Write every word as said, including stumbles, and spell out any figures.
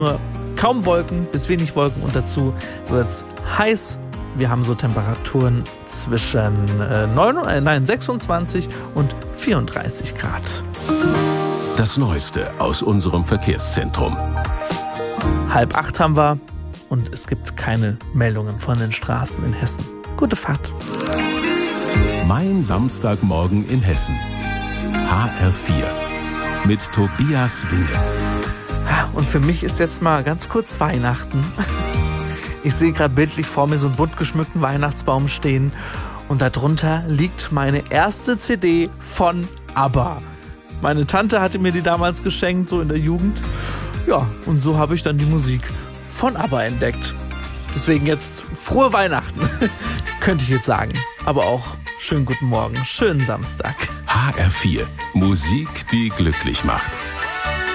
nur kaum Wolken bis wenig Wolken und dazu wird es heiß. Wir haben so Temperaturen zwischen äh, neun, äh, nein, sechsundzwanzig und vierunddreißig Grad. Das Neueste aus unserem Verkehrszentrum. Halb acht haben wir und es gibt keine Meldungen von den Straßen in Hessen. Gute Fahrt. Mein Samstagmorgen in Hessen. H R vier. Mit Tobias Winge. Und für mich ist jetzt mal ganz kurz Weihnachten. Ich sehe gerade bildlich vor mir so einen bunt geschmückten Weihnachtsbaum stehen und darunter liegt meine erste C D von ABBA. Meine Tante hatte mir die damals geschenkt, so in der Jugend. Ja, und so habe ich dann die Musik von ABBA entdeckt. Deswegen jetzt frohe Weihnachten, könnte ich jetzt sagen. Aber auch schönen guten Morgen, schönen Samstag. H R vier. Musik, die glücklich macht.